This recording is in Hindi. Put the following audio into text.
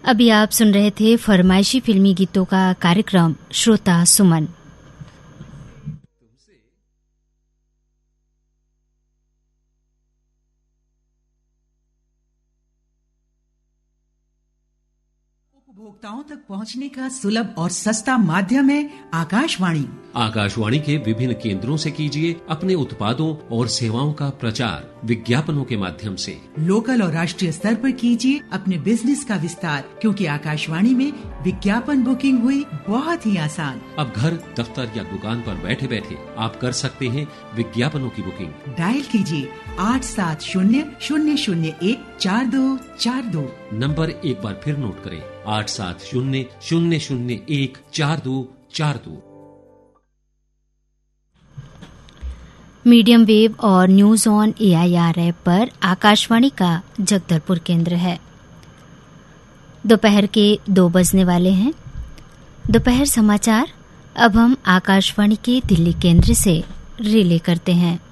अभी आप सुन रहे थे फरमाइशी फिल्मी गीतों का कार्यक्रम श्रोता सुमन। उपभोक्ताओं तक पहुंचने का सुलभ और सस्ता माध्यम है आकाशवाणी। आकाशवाणी के विभिन्न केंद्रों से कीजिए अपने उत्पादों और सेवाओं का प्रचार विज्ञापनों के माध्यम से। लोकल और राष्ट्रीय स्तर पर कीजिए अपने बिजनेस का विस्तार, क्योंकि आकाशवाणी में विज्ञापन बुकिंग हुई बहुत ही आसान। अब घर, दफ्तर या दुकान पर बैठे बैठे आप कर सकते हैं विज्ञापनों की बुकिंग। डायल कीजिए 8700014242। नंबर एक बार फिर नोट करें, 8700014242। मीडियम वेव और न्यूज ऑन AIR ऐप पर आकाशवाणी का जगदलपुर केंद्र है। दोपहर के 2 बजने वाले हैं। दोपहर समाचार अब हम आकाशवाणी के दिल्ली केंद्र से रिले करते हैं।